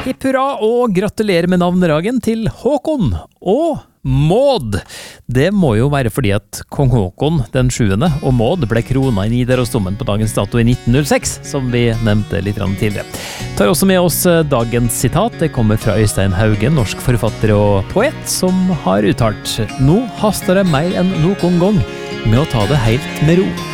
Hipp hurra og gratulerer med navnedagen til Håkon og Maud. Det må jo være fordi at kong Håkon den 7. og Maud ble krona i Nidarosdomen på dagens dato i 1906, som vi nevnte litt tidligere. Tar også med oss dagens sitat. Det kommer fra Øystein Haugen, norsk forfatter og poet, som har uttalt: «Nå haster det mer enn noen gang med å ta det helt med ro.»